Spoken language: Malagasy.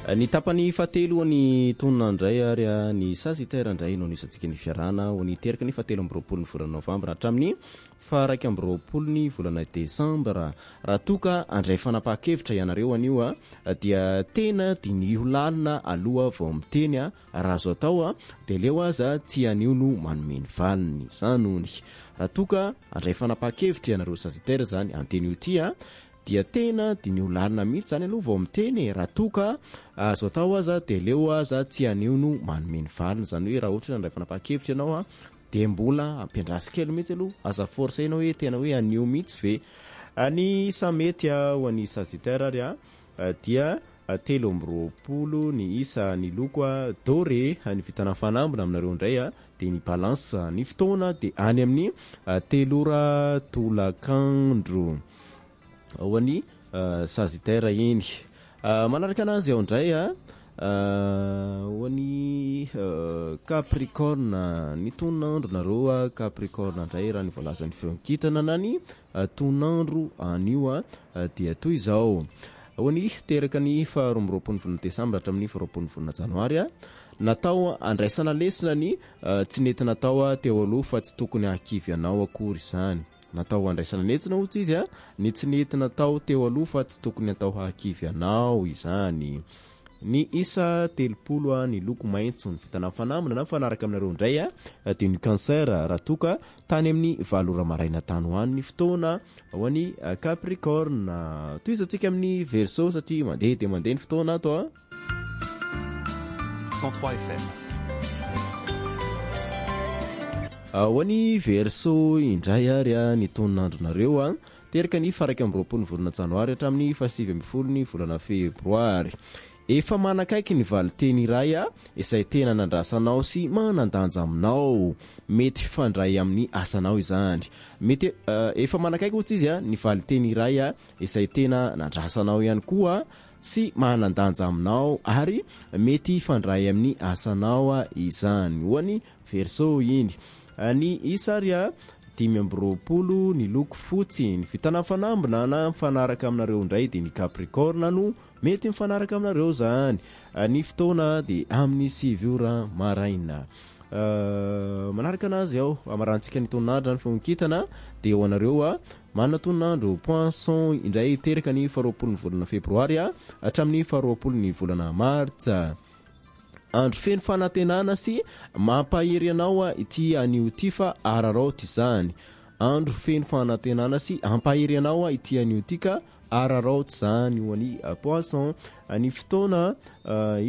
Ny tapany fatelo ny tonona indray ary ny Sagittaire indray no nisantsika ny fiarana ho ny teraka ny fatelo amby roapolo ny volana Novambra hatramin'ny faraiky amby roapolo ny volana Desambra. Raha toka andray fanapahan-kevitra ianareo anio dia tena dinio lalina aloha vao miteny raha azo atao dia leo aza tsy anio no manome ny valiny izany hony. Raha toka andray fanapahan-kevitra ianareo Sagittaire zany anteny io ty dia tena dinio lalina mihitsy zany aloha vao miteny raha toka azo atao aza dia leo aza tsy anio no manome ny valiny zany hoe raha ohatra andray fanapahan-kevitra ianao dia mbola ampiandrasy kely mihitsy aloha aza forcena hoe tena hoe anio mihitsy ve. Ny samety ho an'ny Sagittaire ary dia telo amby roapolo ny isa ny loko doré ny vitana fanambina aminareo indray dia ny balance ny fotoana dia any amin'ny 3 ora tolakandro ho an'ny Sagittaire iny. Manaraka anazy ao indray ho an'ny Capricorne ny tonandro nareo Capricorne indray raha ny voalazan'ny feonkitana na ny tonandro anio dia toy izao ho an'ny teraka ny 12 volana Desambra hatramin'ny 20 volana Janoary natao andraisana lesona ny tsy nety natao teo aloha fa tsy tokony hakivy anao akory izany. Natao andraisana netsina ohatsy izy ny tsy nety natao teo aloha fa tsy tokony atao hakivy anao izany. Ny isa 30 ny loko maitso ny vitana fanamina na fanaraka aminareo indray dia ny Cancer raha toka tany amin'ny 7 ora maraina tany hoany ny fotoana ho an'ny Capricorne. Toizatsika amin'ny Verseau satria mandeha dia mandeha ny fotoana ato 103 FM. Ho an'ny Verseau indray ary ny tonandronareo teraka ny faraiky amby roapolo ny volana Janoary hatramin'ny 7 ny volana Febroary. Efa manakaiky ny valiteny iray izay tena nandrasanao sy manandanja aminao, mety fandray amin'ny asanao izany. Mety efa manakaiky ohatsy izy ny valiteny iray izay tena nandrasanao ihany koa sy manandanja aminao ary mety fandray amin'ny asanao izany. Ho an'ny Verseau iny. Ny isa ary 5 amby roapolo ny loko fotsy ny vitana fanambina na mifanaraka aminareo indray dia ny Capricorne no mety mifanaraka aminareo zany. Ny fotoana dia amin'ny 7 ora maraina. Manaraka anazy ao amarantsika ny tonandro ny fonkitana dia ho anareo manana tonandro Poisson indray teraka ny 20 ny volana Febroary hatramin'ny 20 ny volana Martsa. Andro feno fanantenana sy mampahery anao ity anio ity fa araraoty izany. Andro feno fanantenana sy ampahery anao ity anio ity ka araraoty izany ho an'ny Poisson. Ny fotoana